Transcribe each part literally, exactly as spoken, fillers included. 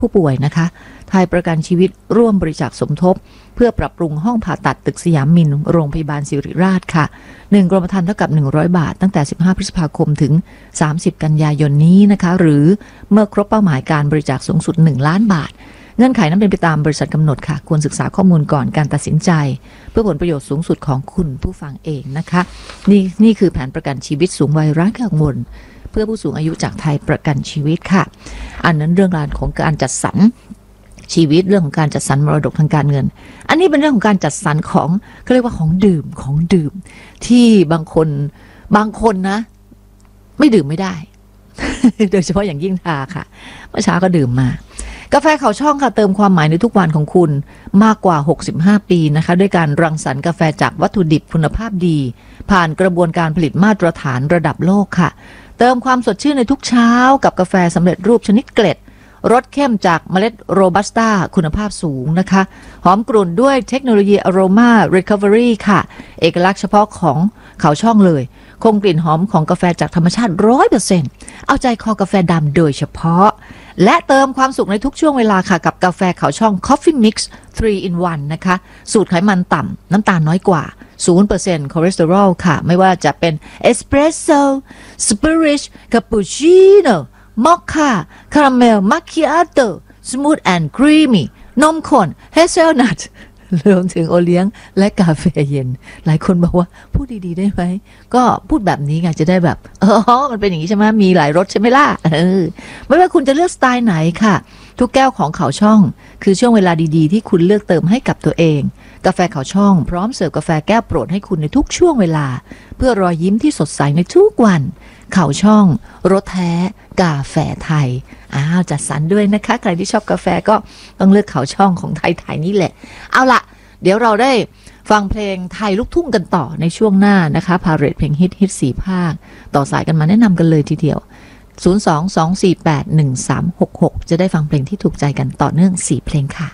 ผู้ป่วยนะคะไทยประกันชีวิตร่วมบริจาคสมทบเพื่อปรับปรุงห้องผ่าตัดตึกสยามมินโรงพยาบาลศิริราชค่ะหนึ่งกรมธรรม์เท่ากับหนึ่งร้อยบาทตั้งแต่สิบห้าพฤษภาคมถึงสามสิบกันยายนนี้นะคะหรือเมื่อครบเป้าหมายการบริจาคสูงสุดหนึ่งล้านบาทเงื่อนไขนั้นเป็นไปตามบริษัทกำหนดค่ะควรศึกษาข้อมูลก่อนการตัดสินใจเพื่อผลประโยชน์สูงสุดของคุณผู้ฟังเองนะคะนี่นี่คือแผนประกันชีวิตสูงวัยไร้กังวลเพื่อผู้สูงอายุจากไทยประกันชีวิตค่ะอันนั้นเรื่องราวของการจัดสรรชีวิตเรื่องของการจัดสรรมรดกทางการเงินอันนี้เป็นเรื่องของการจัดสรรของเขาเรียกว่าของดื่มของดื่มที่บางคนบางคนนะไม่ดื่มไม่ได้ โดยเฉพาะอย่างยิ่งทาค่ะเมื่อเช้าก็ดื่มมากาแฟเขาช่องค่ะเติมความหมายในทุกวันของคุณมากกว่าหกสิบห้าปีนะคะด้วยการรังสรรค์กาแฟจากวัตถุดิบคุณภาพดีผ่านกระบวนการผลิตมาตรฐานระดับโลกค่ะเติมความสดชื่นในทุกเช้ากับกาแฟสำเร็จรูปชนิดเกล็ดรสเข้มจากเมล็ดโรบัสต้าคุณภาพสูงนะคะหอมกรุ่นด้วยเทคโนโลยี Aroma Recovery ค่ะเอกลักษณ์เฉพาะของเขาช่องเลยคงกลิ่นหอมของกาแฟจากธรรมชาติ ร้อยเปอร์เซ็นต์ เอาใจคอกาแฟดำโดยเฉพาะและเติมความสุขในทุกช่วงเวลาค่ะกับกาแฟเขาช่อง Coffee Mix ทรี in วัน นะคะสูตรไขมันต่ำน้ำตาลน้อยกว่า ศูนย์เปอร์เซ็นต์ คอเลสเตอรอลค่ะไม่ว่าจะเป็นเอสเปรสโซ่สเปริชคาปูชิโน่มอคค่าคาราเมลมัคคิอาโต้สมูทแอนด์ครีมมี่นมข้นเฮเซลนัทรวมถึงโอเลี้ยงและกาแฟเย็นหลายคนบอกว่าพูดดีๆได้ไหมก็พูดแบบนี้ไงจะได้แบบอ๋อมันเป็นอย่างนี้ใช่ไหมมีหลายรสใช่ไหมล่ะเออไม่ว่าคุณจะเลือกสไตล์ไหนค่ะทุกแก้วของเขาช่องคือช่วงเวลาดีๆที่คุณเลือกเติมให้กับตัวเองกาแฟเขาช่องพร้อมเสิร์ฟกาแฟแก้วโปรดให้คุณในทุกช่วงเวลาเพื่อรอยยิ้มที่สดใสในทุกวันเขาช่องรสแท้กาแฟไทยอ้าวจัดสรรด้วยนะคะใครที่ชอบกาแฟก็ต้องเลือกเขาช่องของไทยๆนี่แหละเอาล่ะเดี๋ยวเราได้ฟังเพลงไทยลูกทุ่งกันต่อในช่วงหน้านะคะพาเรทเพลงฮิตฮิตสี่ภาคต่อสายกันมาแนะนำกันเลยทีเดียวศูนย์ สอง สอง สี่ แปด หนึ่ง สาม หก หกจะได้ฟังเพลงที่ถูกใจกันต่อเนื่องสี่เพลงค่ะ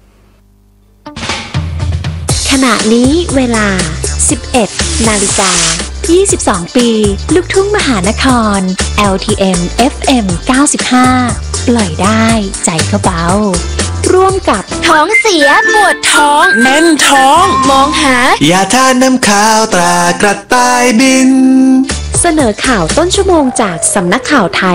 ขณะนี้เวลา สิบเอ็ด นาฬิกา ยี่สิบสอง ปีลูกทุ่งมหานคร แอล ที เอ็ม เอฟ เอ็ม เก้าสิบห้า ปล่อยได้ใจก็เบาร่วมกับท้องเสียปวดท้องแน่นท้องมองหายาทาน้ำข้าวตรากระต่ายบินเสนอข่าวต้นชั่วโมงจากสำนักข่าวไทย